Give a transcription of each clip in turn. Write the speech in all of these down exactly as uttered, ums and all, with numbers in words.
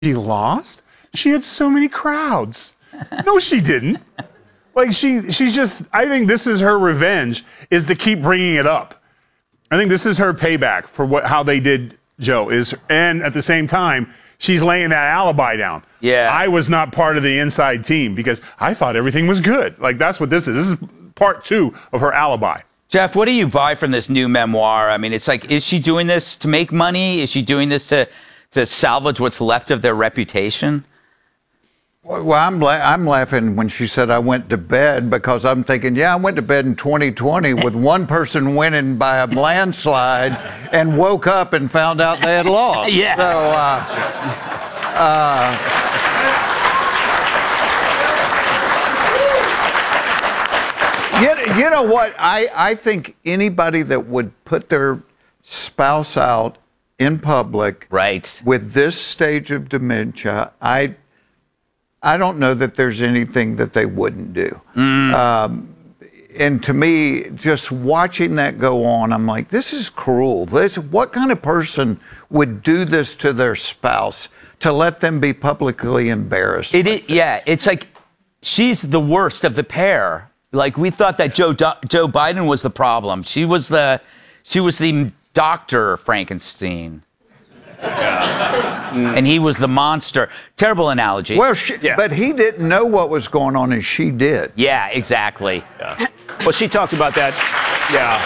she lost, she had so many crowds. No, she didn't. Like, she, she's just, I think this is her revenge, is to keep bringing it up. I think this is her payback for what how they did Joe. Is And at the same time, she's laying that alibi down. Yeah. I was not part of the inside team because I thought everything was good. Like, that's what this is. This is part two of her alibi. Jeff, what do you buy from this new memoir? I mean, it's like, is she doing this to make money? Is she doing this to, to salvage what's left of their reputation? Well, I'm la- I'm laughing when she said I went to bed because I'm thinking, yeah, I went to bed in twenty twenty with one person winning by a landslide and woke up and found out they had lost. Yeah. So, uh, uh, you, you know what? I, I think anybody that would put their spouse out in public, right, with this stage of dementia, I. I don't know that there's anything that they wouldn't do. Mm. Um, and to me, just watching that go on, I'm like, this is cruel. This, what kind of person would do this to their spouse to let them be publicly embarrassed? It like is, yeah, it's like she's the worst of the pair. Like, we thought that Joe Joe Biden was the problem. She was the she was the Doctor Frankenstein. Yeah. Mm. And he was the monster. Terrible analogy. Well, she, yeah. But he didn't know what was going on, and she did. Yeah, exactly. Yeah. Well, she talked about that. Yeah.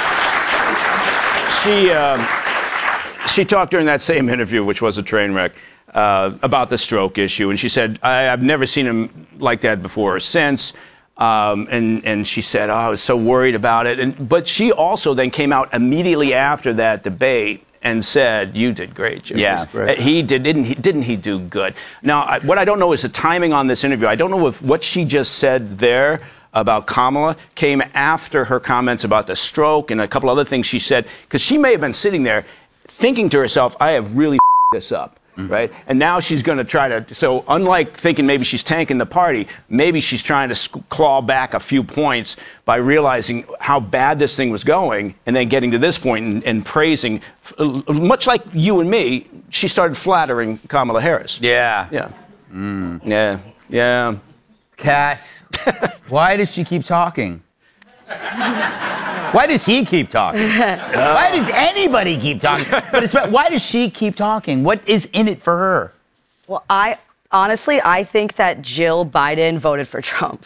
She um, she talked during that same interview, which was a train wreck, uh, about the stroke issue, and she said, I, "I've never seen him like that before or since." Um, and and she said, "Oh, I was so worried about it." And but she also then came out immediately after that debate and said, "You did great, Jim." Yeah, right. He did. Didn't he? Didn't he do good? Now, I, what I don't know is the timing on this interview. I don't know if what she just said there about Kamala came after her comments about the stroke and a couple other things she said, because she may have been sitting there thinking to herself, "I have really this up." Mm-hmm. Right? And now she's going to try to, so unlike thinking maybe she's tanking the party, maybe she's trying to sc- claw back a few points by realizing how bad this thing was going and then getting to this point and, and praising, uh, much like you and me, she started flattering Kamala Harris. Yeah. Yeah. Mm. Yeah. Yeah. Kat, why does she keep talking? Why does he keep talking? Why does anybody keep talking? But it's, why does she keep talking? What is in it for her? Well, I honestly, I think that Jill Biden voted for Trump.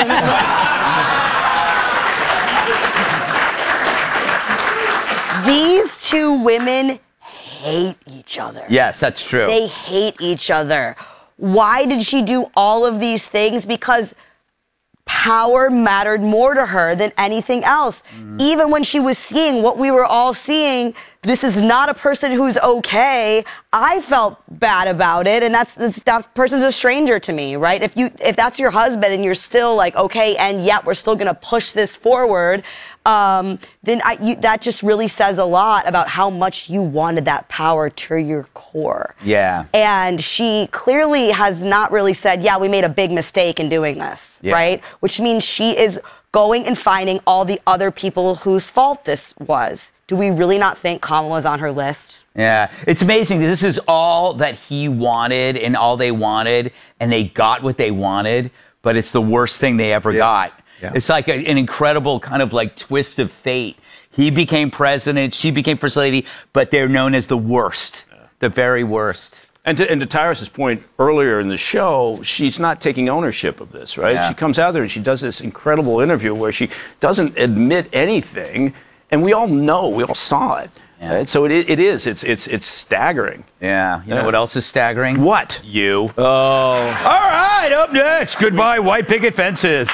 These two women hate each other. Yes, that's true. They hate each other. Why did she do all of these things? Because power mattered more to her than anything else. Mm. Even when she was seeing what we were all seeing, this is not a person who's okay. I felt bad about it, and that's, that's that person's a stranger to me, right? If you if that's your husband and you're still like, okay, and yet we're still gonna push this forward, um, then I, you, that just really says a lot about how much you wanted that power to your core. Yeah. And she clearly has not really said, yeah, we made a big mistake in doing this, yeah. right? Which means she is going and finding all the other people whose fault this was. Do we really not think Kamala's on her list? Yeah, it's amazing. This is all that he wanted and all they wanted, and they got what they wanted, but it's the worst thing they ever yeah. got. Yeah. It's like a, an incredible kind of like twist of fate. He became president, she became first lady, but they're known as the worst, yeah. the very worst. And to, and to Tyrus's point earlier in the show, she's not taking ownership of this, right? Yeah. She comes out there and she does this incredible interview where she doesn't admit anything, and we all know, we all saw it. Yeah. Right? So it, it is, it's it's it's staggering. Yeah. You yeah. know what else is staggering? What? You. Oh. All right, up next, goodbye white picket fences.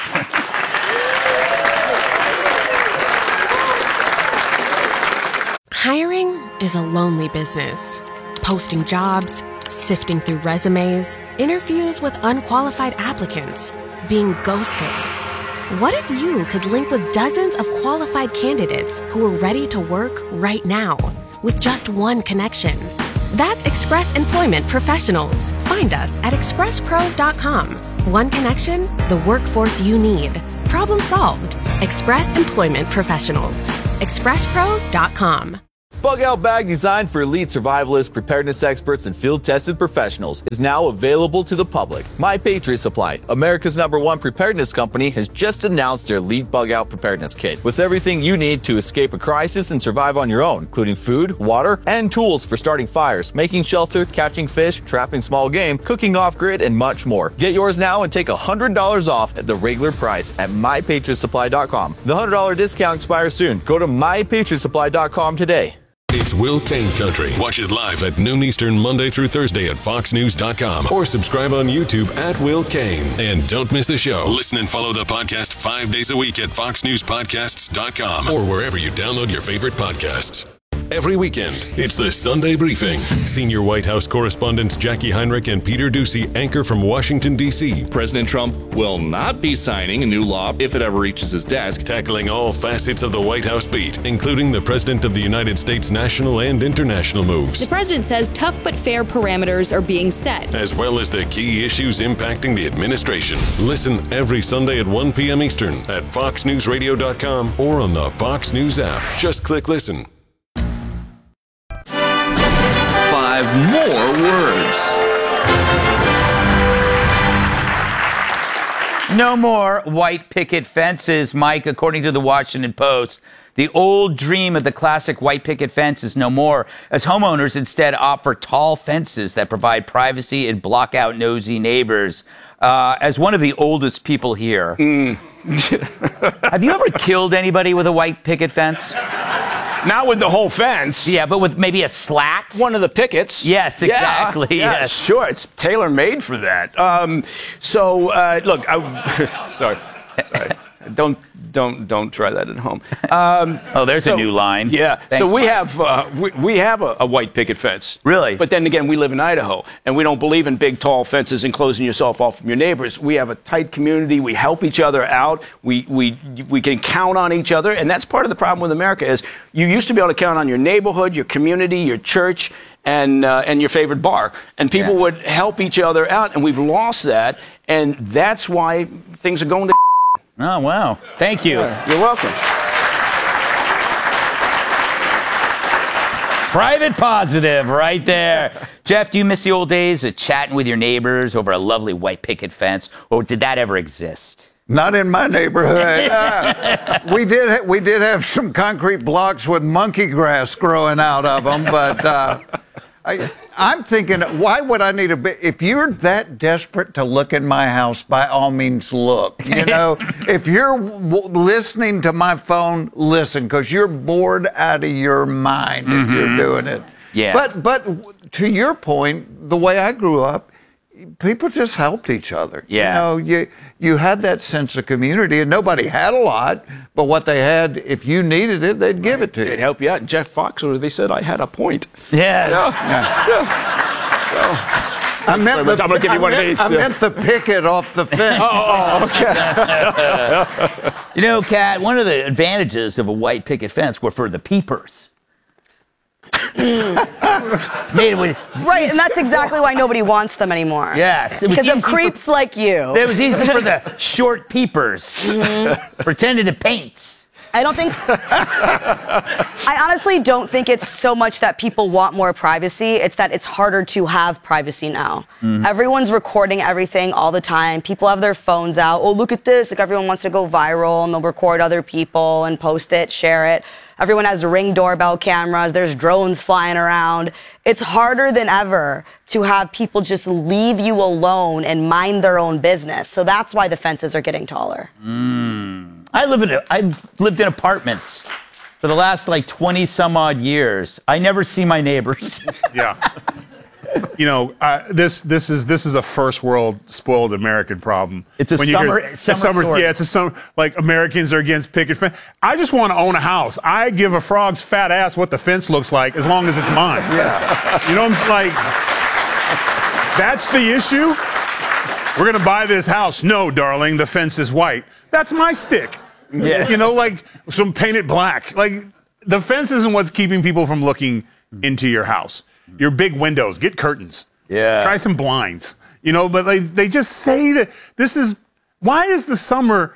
Hiring is a lonely business. Posting jobs, sifting through resumes, interviews with unqualified applicants, being ghosted. What if you could link with dozens of qualified candidates who are ready to work right now with just one connection? That's Express Employment Professionals. Find us at express pros dot com. One connection, the workforce you need. Problem solved. Express Employment Professionals. express pros dot com. Bug Out Bag, designed for elite survivalists, preparedness experts, and field-tested professionals, is now available to the public. My Patriot Supply, America's number one preparedness company, has just announced their Elite Bug Out Preparedness Kit, with everything you need to escape a crisis and survive on your own, including food, water, and tools for starting fires, making shelter, catching fish, trapping small game, cooking off-grid, and much more. Get yours now and take one hundred dollars off at the regular price at my patriot supply dot com. The one hundred dollars discount expires soon. Go to my patriot supply dot com today. It's Will Kane Country. Watch it live at noon Eastern, Monday through Thursday at fox news dot com or subscribe on YouTube at Will Kane. And don't miss the show. Listen and follow the podcast five days a week at fox news podcasts dot com or wherever you download your favorite podcasts. Every weekend, it's the Sunday Briefing. Senior White House correspondents Jackie Heinrich and Peter Doocy anchor from Washington, D C President Trump will not be signing a new law if it ever reaches his desk. Tackling all facets of the White House beat, including the President of the United States national and international moves. The president says tough but fair parameters are being set, as well as the key issues impacting the administration. Listen every Sunday at one p.m. Eastern at fox news radio dot com or on the Fox News app. Just click listen. Five more words. No more white picket fences, Mike. According to the Washington Post, the old dream of the classic white picket fence is no more, as homeowners instead opt for tall fences that provide privacy and block out nosy neighbors. Uh, as one of the oldest people here, mm. have you ever killed anybody with a white picket fence? Not with the whole fence. Yeah, but with maybe a slat? One of the pickets. Yes, exactly. Yeah, yeah yes. Sure. It's tailor-made for that. Um, so, uh, look, I, sorry. sorry. Don't don't don't try that at home. Um, oh, there's so, a new line. Yeah. Thanks, so we Mike. have uh, we, we have a, a white picket fence. Really? But then again, we live in Idaho, and we don't believe in big, tall fences and closing yourself off from your neighbors. We have a tight community. We help each other out. We we we can count on each other, and that's part of the problem with America. Is you used to be able to count on your neighborhood, your community, your church, and uh, and your favorite bar, and people yeah. would help each other out, and we've lost that, and that's why things are going to. Oh, wow. Thank you. Yeah, you're welcome. Private positive right there. Jeff, do you miss the old days of chatting with your neighbors over a lovely white picket fence, or did that ever exist? Not in my neighborhood. Uh, we did ha- we did have some concrete blocks with monkey grass growing out of them, but uh, I, I'm thinking, why would I need a bit? If you're that desperate to look in my house, by all means look. You know, if you're w- listening to my phone, listen, because you're bored out of your mind mm-hmm. if you're doing it. Yeah. But but to your point, the way I grew up, people just helped each other. Yeah. You know, you you had that sense of community, and nobody had a lot, but what they had, if you needed it, they'd give it to you. They'd help you out. Jeff Foxworthy, they said I had a point. Yeah. You know? Yeah. yeah. So. I meant the, I'm gonna give you one I of meant, these. I meant the picket off the fence. oh, oh, okay. You know, Kat, one of the advantages of a white picket fence were for the peepers. Made with, right, and that's exactly why nobody wants them anymore. Yes. Because of creeps for, like you. It was easy for the short peepers. Mm-hmm. Pretending to paint. I don't think... I honestly don't think it's so much that people want more privacy. It's that it's harder to have privacy now. Mm-hmm. Everyone's recording everything all the time. People have their phones out. Oh, look at this. Like, everyone wants to go viral, and they'll record other people and post it, share it. Everyone has Ring doorbell cameras. There's drones flying around. It's harder than ever to have people just leave you alone and mind their own business. So that's why the fences are getting taller. Mm. I live in a, I've lived in apartments for the last like twenty some odd years. I never see my neighbors. Yeah. You know, uh, this this is this is a first world spoiled American problem. It's a when you summer, hear, summer, a summer story. Yeah, it's a summer, like Americans are against picket fence. I just want to own a house. I give a frog's fat ass what the fence looks like as long as it's mine. Yeah. You know what I'm like? That's the issue? We're going to buy this house. No, darling, the fence is white. That's my stick. Yeah. You know, like some paint it black. Like, the fence isn't what's keeping people from looking into your house. Your big windows, get curtains. Yeah. Try some blinds. You know, but like, they just say that this is, why is the summer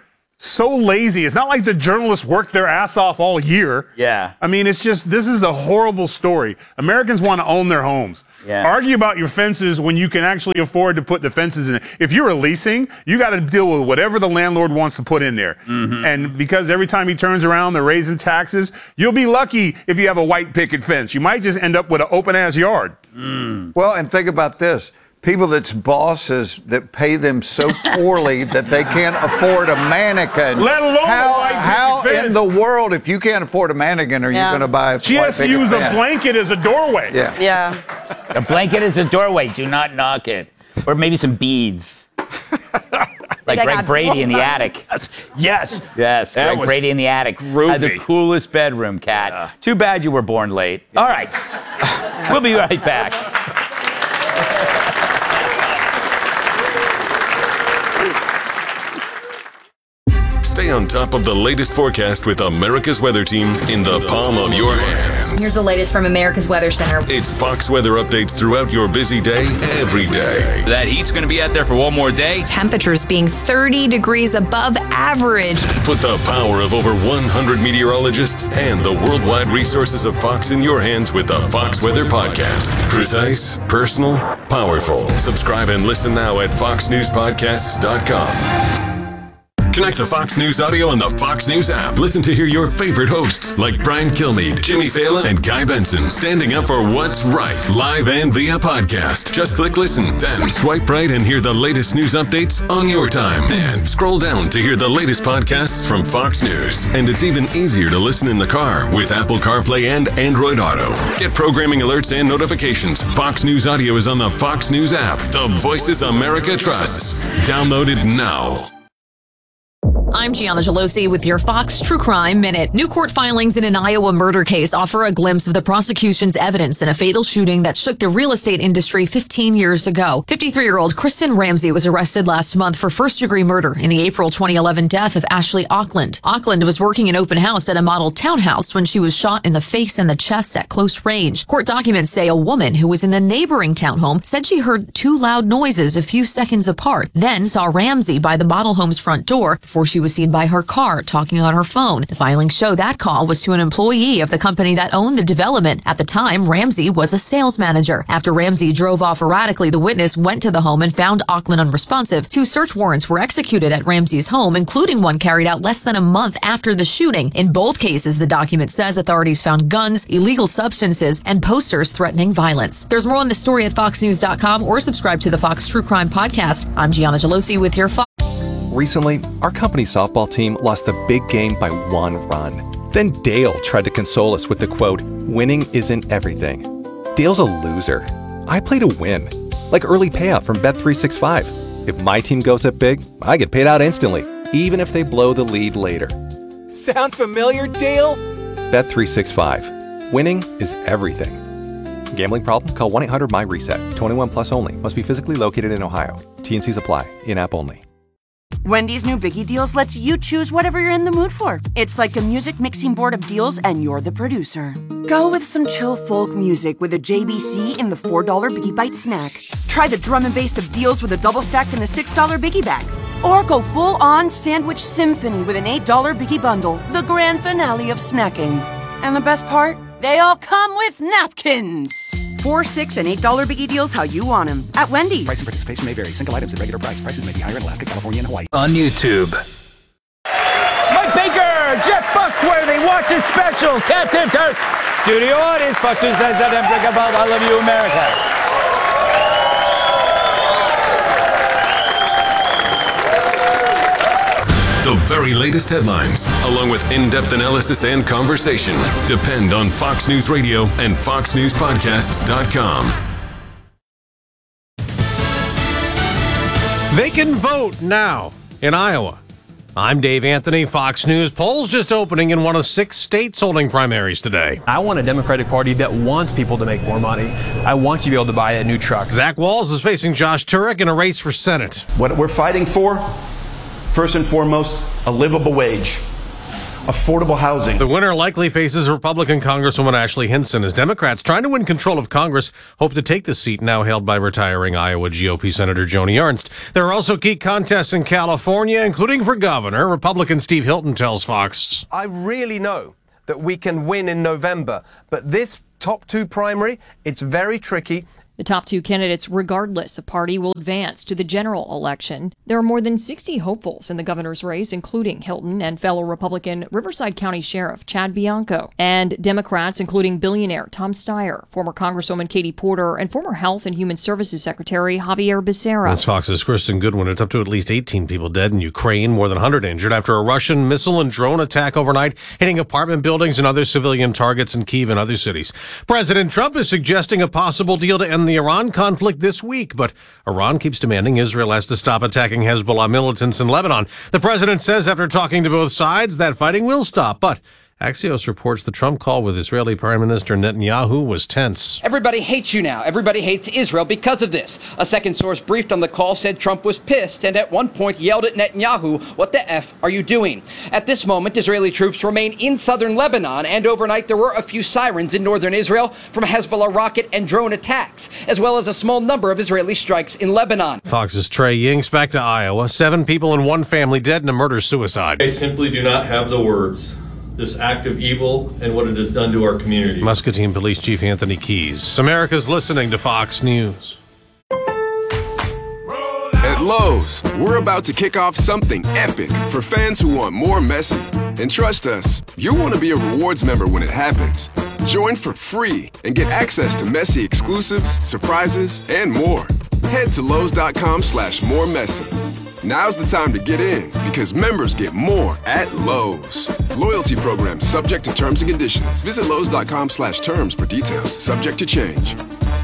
so lazy. It's not like the journalists worked their ass off all year. Yeah. I mean, it's just, this is a horrible story. Americans want to own their homes. Yeah. Argue about your fences when you can actually afford to put the fences in. If you're leasing, you got to deal with whatever the landlord wants to put in there. Mm-hmm. And because every time he turns around, they're raising taxes, you'll be lucky if you have a white picket fence. You might just end up with an open-ass yard. Mm. Well, and think about this. People that's bosses that pay them so poorly that they can't afford a mannequin. Let alone how, a white how picket fence. in the world, if you can't afford a mannequin, are Yeah. you going to buy a She white has to picket use fence? a blanket as a doorway. Yeah. Yeah. A blanket is a doorway. Do not knock it. Or maybe some beads. Like I Greg got Brady in the attic. Yes. Yes, That Greg was Brady in the attic. groovy. Had the coolest bedroom, Cat. Yeah. Too bad you were born late. All right. We'll be right back. Stay on top of the latest forecast with America's Weather Team in the palm of your hands. Here's the latest from America's Weather Center. It's Fox weather updates throughout your busy day, every day. That heat's going to be out there for one more day. Temperatures being thirty degrees above average. Put the power of over one hundred meteorologists and the worldwide resources of Fox in your hands with the Fox Weather Podcast. Precise, personal, powerful. Subscribe and listen now at fox news podcasts dot com. Connect to Fox News Audio on the Fox News app. Listen to hear your favorite hosts like Brian Kilmeade, Jimmy Fallon, and Guy Benson standing up for what's right, live and via podcast. Just click listen, then swipe right and hear the latest news updates on your time. And scroll down to hear the latest podcasts from Fox News. And it's even easier to listen in the car with Apple CarPlay and Android Auto. Get programming alerts and notifications. Fox News Audio is on the Fox News app. The voices America trusts. Download it now. I'm Gianna Gelosi with your Fox True Crime Minute. New court filings in an Iowa murder case offer a glimpse of the prosecution's evidence in a fatal shooting that shook the real estate industry fifteen years ago. fifty-three-year-old Kristen Ramsey was arrested last month for first-degree murder in the April twenty eleven death of Ashley Auckland. Auckland was working an open house at a model townhouse when she was shot in the face and the chest at close range. Court documents say a woman who was in the neighboring townhome said she heard two loud noises a few seconds apart, then saw Ramsey by the model home's front door before she was seen by her car talking on her phone. The filings show that call was to an employee of the company that owned the development. At the time, Ramsey was a sales manager. After Ramsey drove off erratically, the witness went to the home and found Auckland unresponsive. Two search warrants were executed at Ramsey's home, including one carried out less than a month after the shooting. In both cases, the document says authorities found guns, illegal substances, and posters threatening violence. There's more on the story at fox news dot com or subscribe to the Fox True Crime Podcast. I'm Gianna Gelosi with your Fox. Recently, our company softball team lost the big game by one run. Then Dale tried to console us with the quote, "Winning isn't everything." Dale's a loser. I play to win. Like early payout from Bet three sixty-five. If my team goes up big, I get paid out instantly, even if they blow the lead later. Sound familiar, Dale? Bet three sixty-five. Winning is everything. Gambling problem? Call one eight hundred M Y reset. twenty-one plus only. Must be physically located in Ohio. T and Cs apply. In-app only. Wendy's new Biggie Deals lets you choose whatever you're in the mood for. It's like a music mixing board of deals, and you're the producer. Go with some chill folk music with a J B C in the four dollar Biggie Bite snack. Try the drum and bass of deals with a double stack in the six dollar Biggie Bag. Or go full-on sandwich symphony with an eight dollar Biggie Bundle, the grand finale of snacking. And the best part? They all come with napkins. Four, six, and eight dollar Biggie Deals how you want them at Wendy's. Price and participation may vary. Single items at regular price. Prices may be higher in Alaska, California, and Hawaii. On YouTube. Mike Baker, Jeff Foxworthy, watch his special. Captain Kirk. Studio audience. Fox News says that I love you, America. The very latest headlines, along with in-depth analysis and conversation, depend on Fox News Radio and fox news podcasts dot com. They can vote now in Iowa. I'm Dave Anthony, Fox News. Polls just opening in one of six states holding primaries today. I want a Democratic Party that wants people to make more money. I want you to be able to buy a new truck. Zach Walz is facing Josh Turek in a race for Senate. What we're fighting for, first and foremost, a livable wage. affordable housing. The winner likely faces Republican Congresswoman Ashley Hinson as Democrats trying to win control of Congress hope to take the seat now held by retiring Iowa G O P Senator Joni Ernst. There are also key contests in California, including for governor. Republican Steve Hilton tells Fox. I really know that we can win in November, but this top two primary, it's very tricky. The top two candidates, regardless of party, will advance to the general election. There are more than sixty hopefuls in the governor's race, including Hilton and fellow Republican Riverside County Sheriff Chad Bianco, and Democrats, including billionaire Tom Steyer, former Congresswoman Katie Porter, and former Health and Human Services Secretary Javier Becerra. That's Fox's Kristen Goodwin. It's up to at least eighteen people dead in Ukraine, more than one hundred injured after a Russian missile and drone attack overnight, hitting apartment buildings and other civilian targets in Kyiv and other cities. President Trump is suggesting a possible deal to end the Iran conflict this week, but Iran keeps demanding Israel has to stop attacking Hezbollah militants in Lebanon. The president says after talking to both sides that fighting will stop, but Axios reports the Trump call with Israeli Prime Minister Netanyahu was tense. Everybody hates you now. Everybody hates Israel because of this. A second source briefed on the call said Trump was pissed and at one point yelled at Netanyahu, "What the F are you doing?" At this moment, Israeli troops remain in southern Lebanon, and overnight there were a few sirens in northern Israel from Hezbollah rocket and drone attacks, as well as a small number of Israeli strikes in Lebanon. Fox's Trey Yingst back to Iowa. Seven people and one family dead in a murder-suicide. I simply do not have the words. This act of evil and what it has done to our community. Muscatine Police Chief Anthony Keys. America's listening to Fox News. At Lowe's, we're about to kick off something epic for fans who want more Messi. And trust us, you'll want to be a rewards member when it happens. Join for free and get access to Messi exclusives, surprises, and more. Head to Lowe's.com slash more Messi. Now's the time to get in because members get more at Lowe's. Loyalty program subject to terms and conditions. Visit Lowe's.com slash terms for details. Subject to change.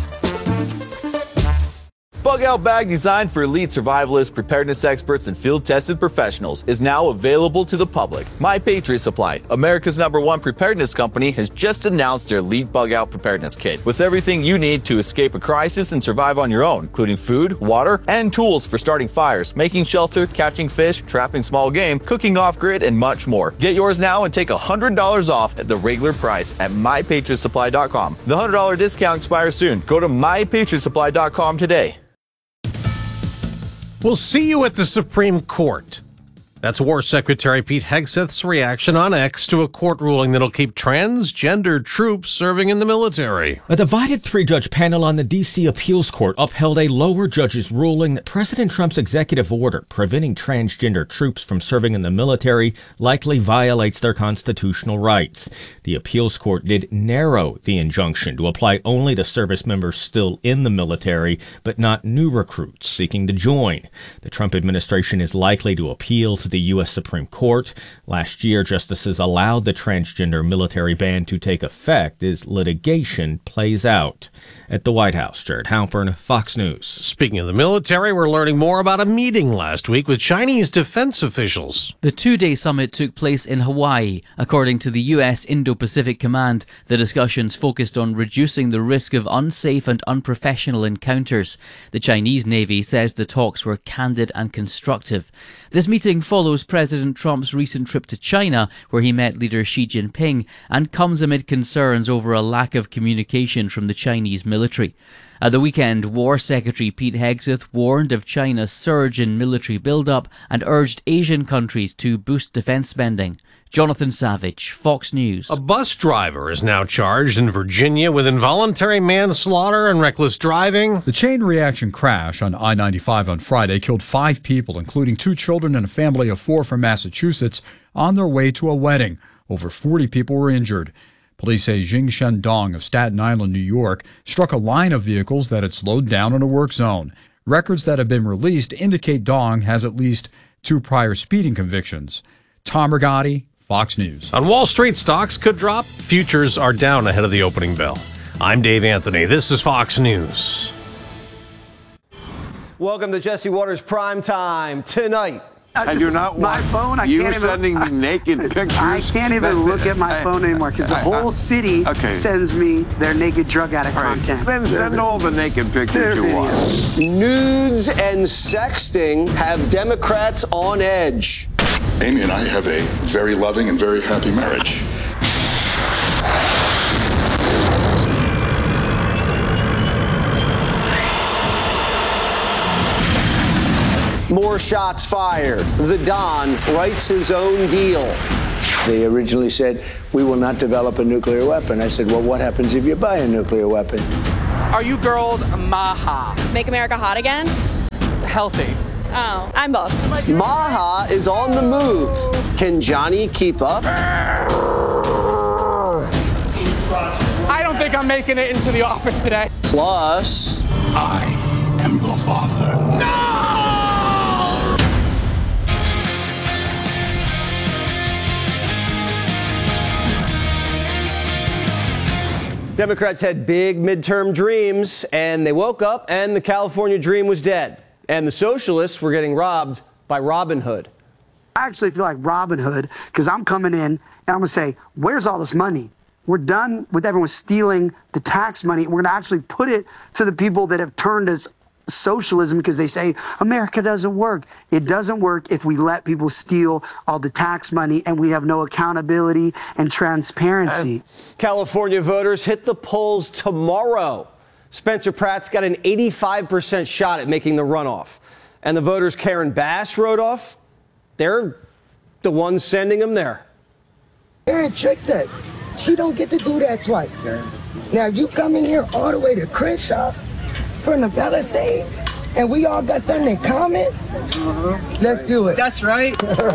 Bug Out Bag, designed for elite survivalists, preparedness experts, and field-tested professionals, is now available to the public. My Patriot Supply, America's number one preparedness company, has just announced their Elite Bug Out Preparedness Kit, with everything you need to escape a crisis and survive on your own, including food, water, and tools for starting fires, making shelter, catching fish, trapping small game, cooking off-grid, and much more. Get yours now and take one hundred dollars off at the regular price at my patriot supply dot com. The one hundred dollars discount expires soon. Go to my patriot supply dot com today. We'll see you at the Supreme Court. That's War Secretary Pete Hegseth's reaction on X to a court ruling that'll keep transgender troops serving in the military. A divided three-judge panel on the D C Appeals Court upheld a lower judge's ruling that President Trump's executive order preventing transgender troops from serving in the military likely violates their constitutional rights. The Appeals Court did narrow the injunction to apply only to service members still in the military, but not new recruits seeking to join. The Trump administration is likely to appeal to the U S Supreme Court. Last year, justices allowed the transgender military ban to take effect as litigation plays out. At the White House, Jared Halpern, Fox News. Speaking of the military, we're learning more about a meeting last week with Chinese defense officials. The two-day summit took place in Hawaii. According to the U S Indo-Pacific Command, the discussions focused on reducing the risk of unsafe and unprofessional encounters. The Chinese Navy says the talks were candid and constructive. This meeting follows President Trump's recent trip to China, where he met leader Xi Jinping, and comes amid concerns over a lack of communication from the Chinese military. At the weekend, War Secretary Pete Hegseth warned of China's surge in military buildup and urged Asian countries to boost defense spending. Jonathan Savage, Fox News. A bus driver is now charged in Virginia with involuntary manslaughter and reckless driving. The chain reaction crash on I ninety-five on Friday killed five people, including two children and a family of four from Massachusetts, on their way to a wedding. Over forty people were injured. Police say Jing Shendong of Staten Island, New York, struck a line of vehicles that had slowed down in a work zone. Records that have been released indicate Dong has at least two prior speeding convictions. Tom Rigotti, Fox News. On Wall Street, stocks could drop. Futures are down ahead of the opening bell. I'm Dave Anthony. This is Fox News. Welcome to Jesse Waters Prime Time tonight. I do not my want phone. I you can't sending even, naked pictures. I can't even look at my phone anymore because the whole city okay. sends me their naked drug addict right. content. Then send They're, all the naked pictures you want. Nudes and sexting have Democrats on edge. Amy and I have a very loving and very happy marriage. More shots fired. The Don writes his own deal. They originally said, we will not develop a nuclear weapon. I said, well, what happens if you buy a nuclear weapon? Are you girls Maha? Make America hot again? Healthy. Oh, I'm both. Maha is on the move. Can Johnny keep up? I don't think I'm making it into the office today. Plus, I am the father. No! Democrats had big midterm dreams, and they woke up and the California dream was dead. And the socialists were getting robbed by Robin Hood. I actually feel like Robin Hood because I'm coming in and I'm going to say, where's all this money? We're done with everyone stealing the tax money. We're going to actually put it to the people that have turned us socialism because they say America doesn't work. It doesn't work if we let people steal all the tax money and we have no accountability and transparency. Uh, California voters hit the polls tomorrow. Spencer Pratt's got an eighty-five percent shot at making the runoff. And the voters Karen Bass wrote off, they're the ones sending him there. Karen tricked us. She don't get to do that twice. Now you come in here all the way to Crenshaw from the Palisades, and we all got something in common. Let's do it. That's right.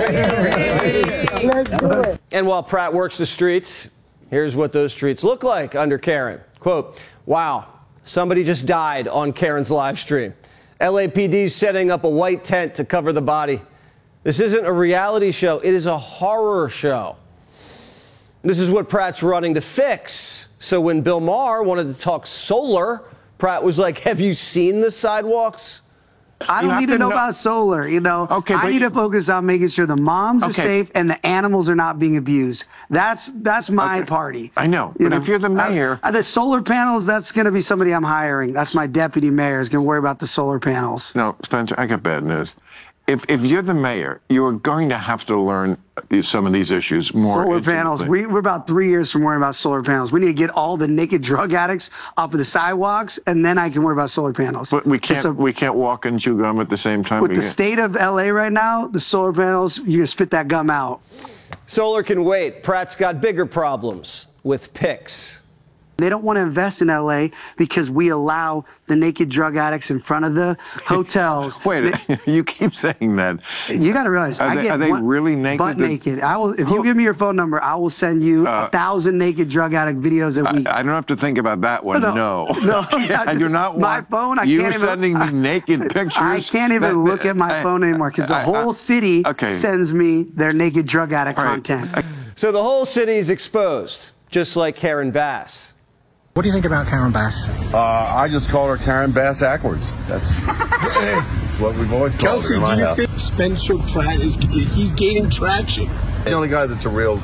Let's do it. And while Pratt works the streets, here's what those streets look like under Karen. Quote, wow, somebody just died on Karen's live stream. L A P D's setting up a white tent to cover the body. This isn't a reality show. It is a horror show. This is what Pratt's running to fix. So when Bill Maher wanted to talk solar, Pratt was like, have you seen the sidewalks? I don't need to know, know about solar, you know. Okay, I need you, to focus on making sure the moms okay. are safe and the animals are not being abused. That's that's my okay. party. I know, you but know? if you're the mayor... Uh, the solar panels, that's going to be somebody I'm hiring. That's my deputy mayor is going to worry about the solar panels. No, Spencer, I got bad news. If if you're the mayor, you are going to have to learn some of these issues more. Solar panels. We, we're about three years from worrying about solar panels. We need to get all the naked drug addicts off of the sidewalks, and then I can worry about solar panels. But we can't. A, we can't walk and chew gum at the same time. With the state of L A right now, the solar panels, you can spit that gum out. Solar can wait. Pratt's got bigger problems with P I Cs. They don't want to invest in L A because we allow the naked drug addicts in front of the hotels. Wait, they, you keep saying that. You got to realize, are I they, get are they one, really naked? Butt naked. I will. If you give me your phone number, I will send you uh, a thousand naked drug addict videos a week. I, I don't have to think about that one. No, no, no I do not my want phone. I you can't sending even, me naked pictures. I can't even that, look at my I, phone anymore because the I, whole city okay. sends me their naked drug addict right. content. So the whole city is exposed, just like Karen Bass. What do you think about Karen Bass? Uh, I just call her Karen Bass backwards. That's, that's what we've always called Kelsey, her in my do you house. think Spencer Pratt is he's gaining traction? The only guy that's a real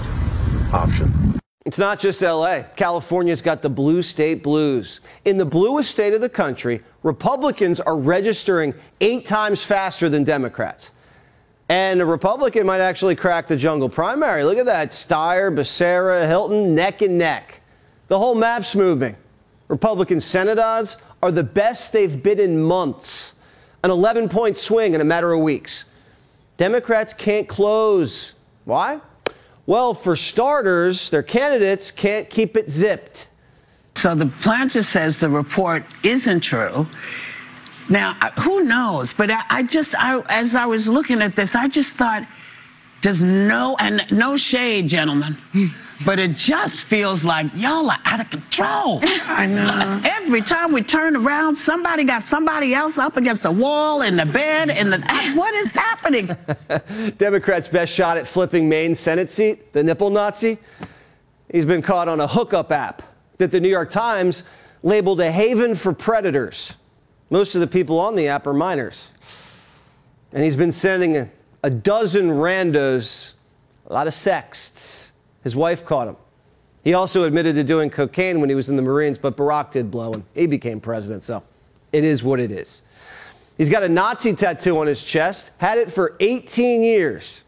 option. It's not just L A. California's got the blue state blues. In the bluest state of the country, Republicans are registering eight times faster than Democrats. And a Republican might actually crack the jungle primary. Look at that. Steyer, Becerra, Hilton, neck and neck. The whole map's moving. Republican Senate odds are the best they've been in months. An eleven-point swing in a matter of weeks. Democrats can't close. Why? Well, for starters, their candidates can't keep it zipped. So the planter says the report isn't true. Now, who knows? But I, I just, I, as I was looking at this, I just thought, does no, and no shade, gentlemen. But it just feels like y'all are out of control. I know. Every time we turn around, somebody got somebody else up against the wall, in the bed, in the... What is happening? Democrats' best shot at flipping Maine's Senate seat, the nipple Nazi. He's been caught on a hookup app that the New York Times labeled a haven for predators. Most of the people on the app are minors. And he's been sending a, a dozen randos a lot of sexts. His wife caught him. He also admitted to doing cocaine when he was in the Marines, but Barack did blow him. He became president, so it is what it is. He's got a Nazi tattoo on his chest, had it for eighteen years.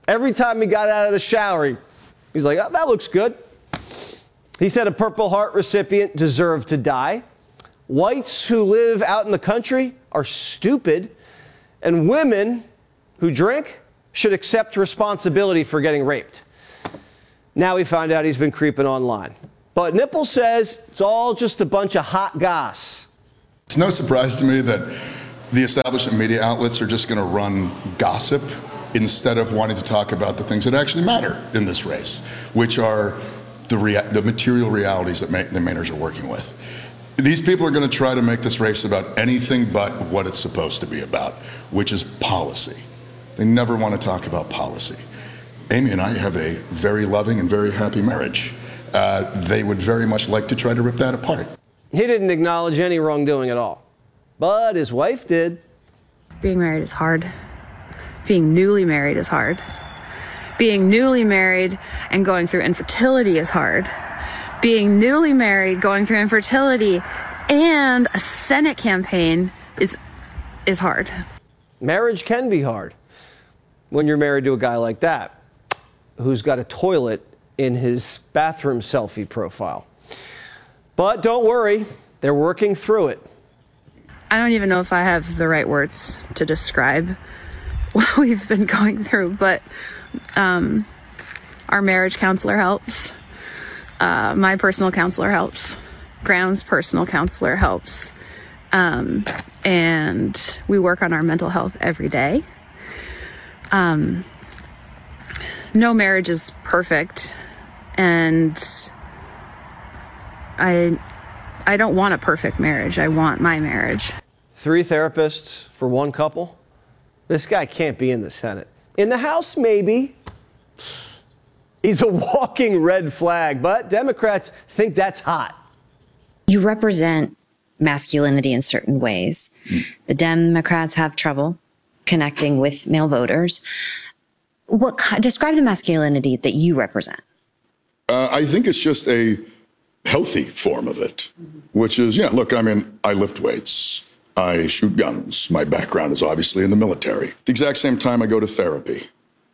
Every time he got out of the shower, he, he's like, oh, that looks good. He said a Purple Heart recipient deserved to die. Whites who live out in the country are stupid. And women who drink should accept responsibility for getting raped. Now we found out he's been creeping online. But Nipple says it's all just a bunch of hot goss. It's no surprise to me that the establishment media outlets are just going to run gossip instead of wanting to talk about the things that actually matter in this race, which are the, rea- the material realities that ma- the Mainers are working with. These people are going to try to make this race about anything but what it's supposed to be about, which is policy. They never want to talk about policy. Amy and I have a very loving and very happy marriage. Uh, they would very much like to try to rip that apart. He didn't acknowledge any wrongdoing at all, but his wife did. Being married is hard. Being newly married is hard. Being newly married and going through infertility is hard. Being newly married, going through infertility, and a Senate campaign is is hard. Marriage can be hard when you're married to a guy like that, who's got a toilet in his bathroom selfie profile. But don't worry, they're working through it. I don't even know if I have the right words to describe what we've been going through, but um, our marriage counselor helps. Uh, my personal counselor helps. Graham's personal counselor helps. Um, and we work on our mental health every day. Um, no marriage is perfect. And I, I don't want a perfect marriage. I want my marriage. Three therapists for one couple? This guy can't be in the Senate. In the House, maybe. He's a walking red flag, but Democrats think that's hot. You represent masculinity in certain ways. The Democrats have trouble connecting with male voters. What describe the masculinity that you represent? Uh, I think it's just a healthy form of it, which is, yeah, look, I mean, I lift weights. I shoot guns. My background is obviously in the military. At the exact same time I go to therapy.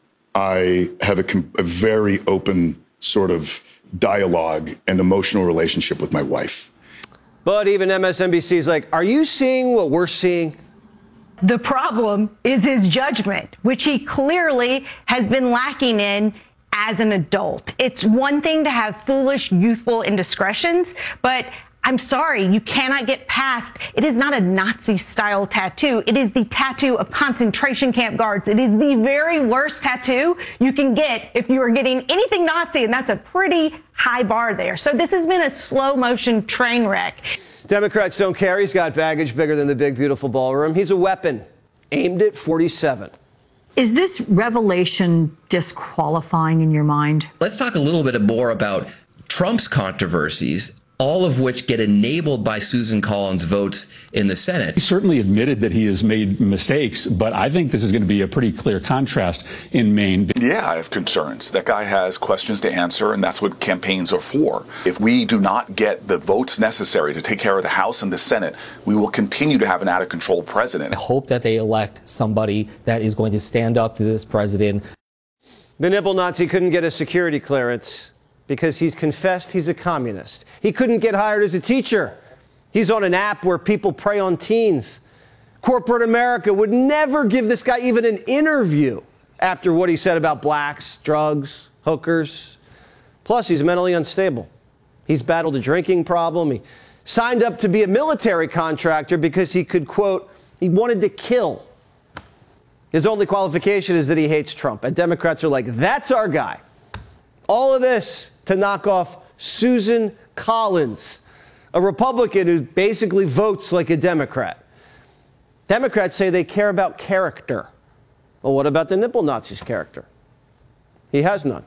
I have a, a very open sort of dialogue and emotional relationship with my wife. But even M S N B C is like, are you seeing what we're seeing? The problem is his judgment, which he clearly has been lacking in as an adult. It's one thing to have foolish, youthful indiscretions, but I'm sorry, you cannot get past. It is not a Nazi-style tattoo. It is the tattoo of concentration camp guards. It is the very worst tattoo you can get if you are getting anything Nazi, and that's a pretty high bar there. So this has been a slow-motion train wreck. Democrats don't care. He's got baggage bigger than the big, beautiful ballroom. He's a weapon aimed at forty-seven. Is this revelation disqualifying in your mind? Let's talk a little bit more about Trump's controversies, all of which get enabled by Susan Collins' votes in the Senate. He certainly admitted that he has made mistakes, but I think this is going to be a pretty clear contrast in Maine. Yeah, I have concerns. That guy has questions to answer, and that's what campaigns are for. If we do not get the votes necessary to take care of the House and the Senate, we will continue to have an out-of-control president. I hope that they elect somebody that is going to stand up to this president. The nipple Nazi couldn't get a security clearance because he's confessed he's a communist. He couldn't get hired as a teacher. He's on an app where people prey on teens. Corporate America would never give this guy even an interview after what he said about blacks, drugs, hookers. Plus, he's mentally unstable. He's battled a drinking problem. He signed up to be a military contractor because he could, quote, he wanted to kill. His only qualification is that he hates Trump. And Democrats are like, that's our guy. All of this to knock off Susan Collins, a Republican who basically votes like a Democrat. Democrats say they care about character. Well, what about the nipple Nazi's character? He has none.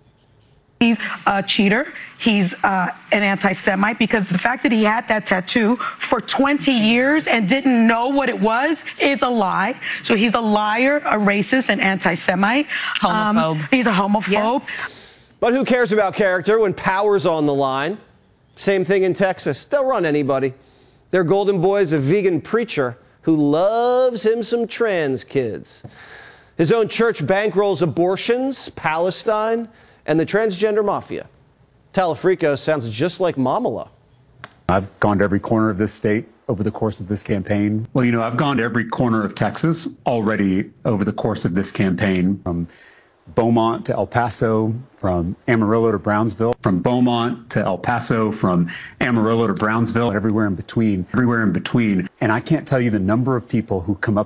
He's a cheater. He's uh, an anti-Semite because the fact that he had that tattoo for twenty years and didn't know what it was is a lie. So he's a liar, a racist, an anti-Semite. Homophobe. Um, he's a homophobe. Yeah. But who cares about character when power's on the line? Same thing in Texas. They'll run anybody. Their golden boy is a vegan preacher who loves him some trans kids. His own church bankrolls abortions, Palestine, and the transgender mafia. Talafrico sounds just like Mamala. I've gone to every corner of this state over the course of this campaign. Well, you know, I've gone to every corner of Texas already over the course of this campaign, from Beaumont to El Paso, from Amarillo to Brownsville, from Beaumont to El Paso, from Amarillo to Brownsville, everywhere in between, everywhere in between. And I can't tell you the number of people who come up